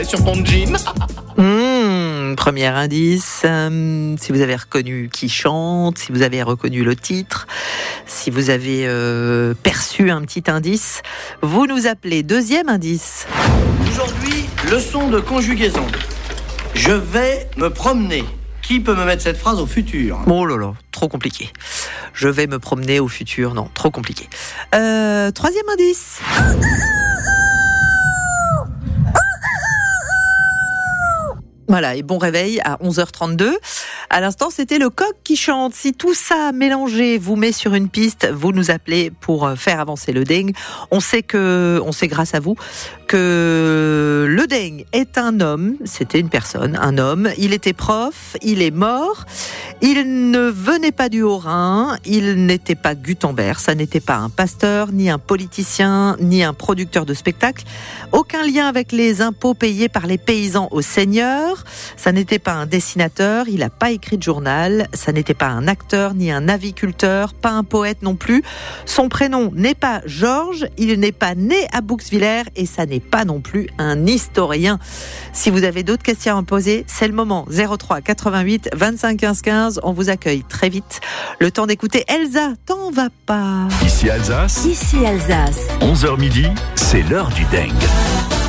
Sur ton jean. Premier indice, si vous avez reconnu qui chante, si vous avez reconnu le titre, si vous avez perçu un petit indice, vous nous appelez. Deuxième indice. Aujourd'hui, leçon de conjugaison. Je vais me promener. Qui peut me mettre cette phrase au futur ? Oh là là, trop compliqué. Je vais me promener au futur, non, trop compliqué. Troisième indice. Voilà, et bon réveil à 11h32. À l'instant, c'était le coq qui chante. Si tout ça mélangé vous met sur une piste, vous nous appelez pour faire avancer le dingue. On sait grâce à vous que le dingue est un homme. C'était une personne, un homme. Il était prof, il est mort. Il ne venait pas du Haut-Rhin. Il n'était pas Gutenberg. Ça n'était pas un pasteur, ni un politicien, ni un producteur de spectacle. Aucun lien avec les impôts payés par les paysans aux seigneurs. Ça n'était pas un dessinateur, il n'a pas écrit de journal. Ça n'était pas un acteur, ni un aviculteur, pas un poète non plus. Son prénom n'est pas Georges, il n'est pas né à Bouxwiller et ça n'est pas non plus un historien. Si vous avez d'autres questions à me poser, c'est le moment. 03 88 25 15 15, on vous accueille très vite. Le temps d'écouter Elsa, t'en vas pas. Ici Alsace. Ici Alsace. 11h midi, c'est l'heure du dingue.